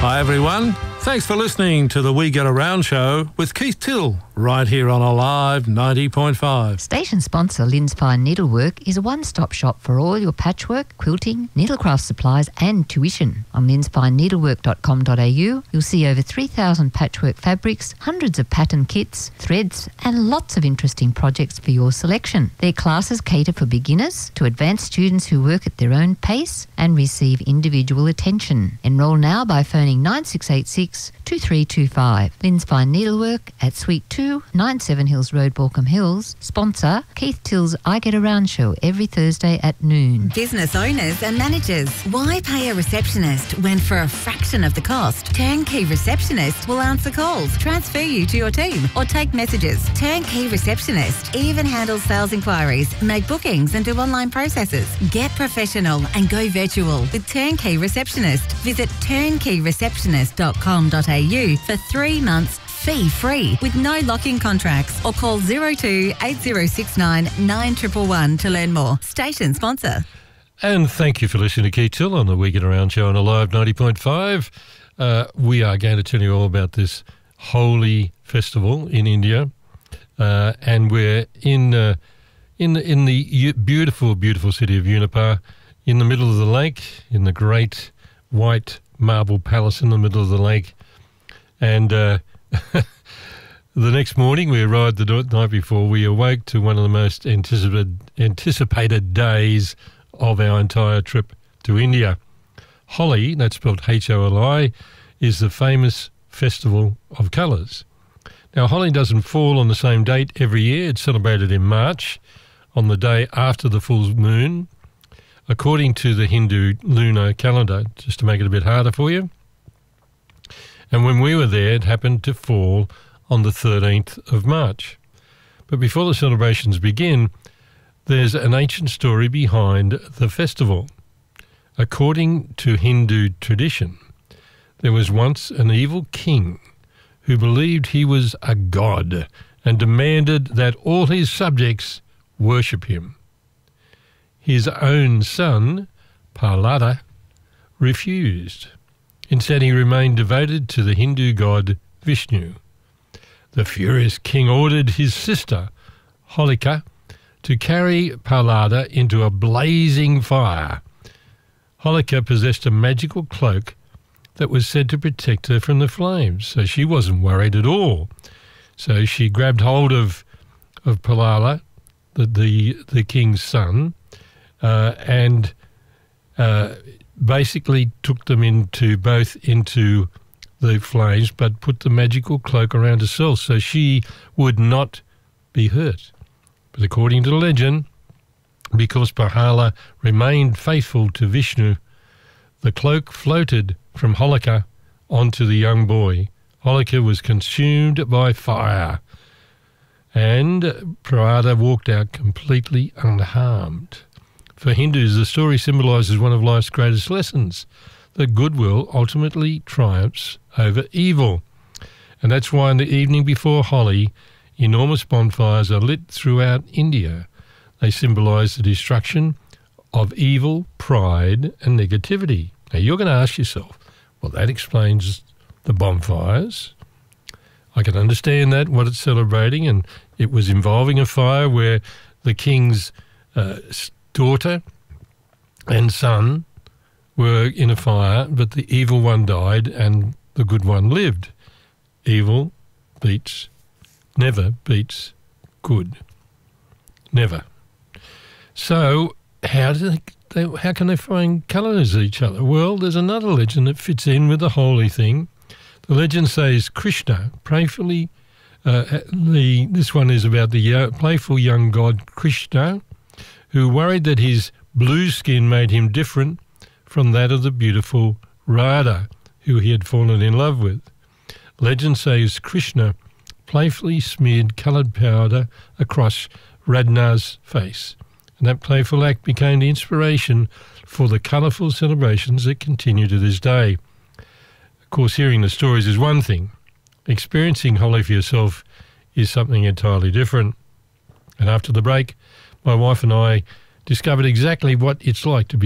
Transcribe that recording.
Hi everyone, thanks for listening to the We Get Around show with Keith Till, right here on Alive 90.5. Station sponsor Lynn's Fine Needlework is a one-stop shop for all your patchwork, quilting, needlecraft supplies and tuition. On lynsfineneedlework.com.au you'll see over 3,000 patchwork fabrics, hundreds of pattern kits, threads and lots of interesting projects for your selection. Their classes cater for beginners to advanced students who work at their own pace and receive individual attention. Enrol now by phoning 9686 2325. Lynn's Fine Needlework at Suite 2, 97 Hills Road, Balcombe Hills. Sponsor Keith Till's I Get Around show every Thursday at noon. Business owners and managers, why pay a receptionist when for a fraction of the cost, Turnkey Receptionist will answer calls, transfer you to your team or take messages. Turnkey Receptionist even handles sales inquiries, make bookings and do online processes. Get professional and go virtual with Turnkey Receptionist. Visit turnkeyreceptionist.com.au for 3 months fee-free with no lock-in contracts, or call 02 8069 9111 to learn more. Station sponsor. And thank you for listening to Keith Till on the We Get Around show on Alive 90.5. We are going to tell you all about this holy festival in India, and we're in the beautiful, beautiful city of Unipar, in the middle of the lake, in the great white marble palace in the middle of the lake. And the next morning, we arrived the night before, we awoke to one of the most anticipated days of our entire trip to India. Holi, that's spelled Holi, is the famous festival of colours. Now, Holi doesn't fall on the same date every year. It's celebrated in March, on the day after the full moon, according to the Hindu lunar calendar, just to make it a bit harder for you. And when we were there, it happened to fall on the 13th of March. But before the celebrations begin, there's an ancient story behind the festival. According to Hindu tradition, there was once an evil king who believed he was a god and demanded that all his subjects worship him. His own son, Prahlada, refused. Instead, he remained devoted to the Hindu god Vishnu. The furious king ordered his sister, Holika, to carry Prahlada into a blazing fire. Holika possessed a magical cloak that was said to protect her from the flames, so she wasn't worried at all. So she grabbed hold of Prahlada, the king's son, and basically took them into the flames, but put the magical cloak around herself so she would not be hurt. But according to the legend, because Prahlada remained faithful to Vishnu, the cloak floated from Holika onto the young boy. Holika was consumed by fire, and Prahlada walked out completely unharmed. For Hindus, the story symbolises one of life's greatest lessons, that goodwill ultimately triumphs over evil. And that's why in the evening before Holi, enormous bonfires are lit throughout India. They symbolise the destruction of evil, pride and negativity. Now you're going to ask yourself, well, that explains the bonfires. I can understand that, what it's celebrating, and it was involving a fire where the king's daughter and son were in a fire, but the evil one died and the good one lived. Evil never beats good. Never. So how can they find colours each other? Well, there's another legend that fits in with the holy thing. The legend says Krishna playfully, this one is about the playful young god Krishna, who worried that his blue skin made him different from that of the beautiful Radha, who he had fallen in love with. Legend says Krishna playfully smeared coloured powder across Radha's face, and that playful act became the inspiration for the colourful celebrations that continue to this day. Of course, hearing the stories is one thing. Experiencing Holi for yourself is something entirely different. And after the break, my wife and I discovered exactly what it's like to be